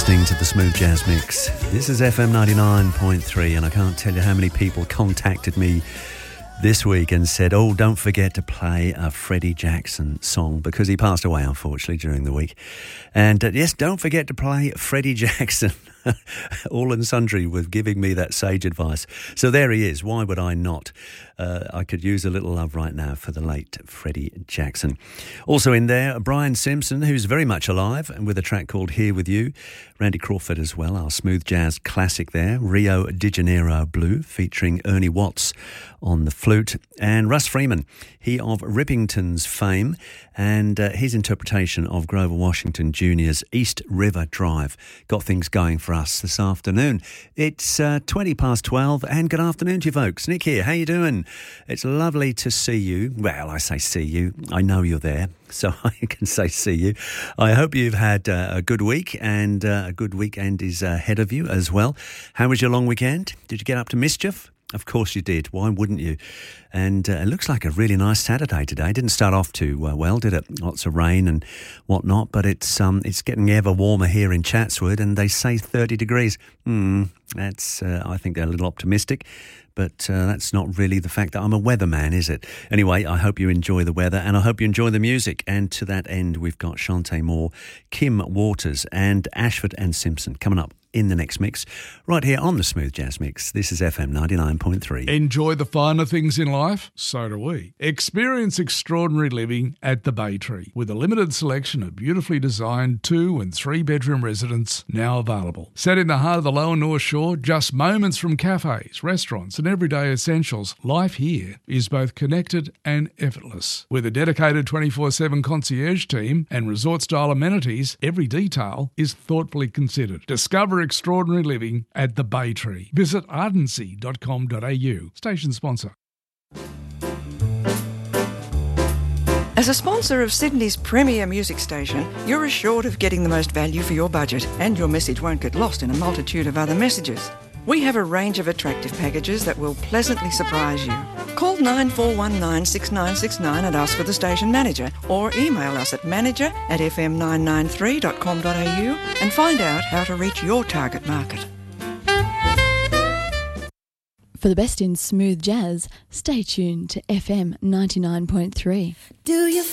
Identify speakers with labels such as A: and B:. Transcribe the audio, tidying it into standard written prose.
A: listening to the Smooth Jazz Mix. This is FM 99.3, and I can't tell you how many people contacted me this week and said, oh, don't forget to play a Freddie Jackson song, because he passed away, unfortunately, during the week. And yes, don't forget to play Freddie Jackson. All and sundry were giving me that sage advice. So there he is. Why would I not? I could use a little love right now for the late Freddie Jackson. Also in there, Brian Simpson, who's very much alive, and with a track called Here With You. Randy Crawford as well, our smooth jazz classic there. Rio de Janeiro Blue, featuring Ernie Watts on the flute. And Russ Freeman, he of Rippington's fame, and his interpretation of Grover Washington Jr.'s East River Drive. Got things going for us this afternoon. It's 20 past 12, and good afternoon to you folks. Nick here, how you doing? It's lovely to see you. Well, I say see you. I know you're there, so I can say see you. I hope you've had a good week, and a good weekend is ahead of you as well. How was your long weekend? Did you get up to mischief? Of course you did. Why wouldn't you? And it looks like a really nice Saturday today. Didn't start off too well, did it? Lots of rain and whatnot, but it's getting ever warmer here in Chatswood, and they say 30 degrees. That's I think they're a little optimistic, but that's not really the fact that I'm a weatherman, is it? Anyway, I hope you enjoy the weather, and I hope you enjoy the music. And to that end, we've got Shantae Moore, Kim Waters, and Ashford and Simpson coming up in the next mix, right here on the Smooth Jazz Mix. This is FM 99.3.
B: Enjoy the finer things in life? So do we. Experience extraordinary living at the Bay Tree, with a limited selection of beautifully designed 2- and 3-bedroom residences now available. Set in the heart of the Lower North Shore, just moments from cafes, restaurants and everyday essentials, life here is both connected and effortless. With a dedicated 24/7 concierge team and resort-style amenities, every detail is thoughtfully considered. Discover extraordinary living at the Bay Tree. Visit ardency.com.au. Station sponsor.
C: As a sponsor of Sydney's premier music station, you're assured of getting the most value for your budget, and your message won't get lost in a multitude of other messages. We have a range of attractive packages that will pleasantly surprise you. Call 94196969 and ask for the station manager, or email us at manager@fm993.com.au and find out how to reach your target market.
D: For the best in smooth jazz, stay tuned to FM 99.3.
E: Do you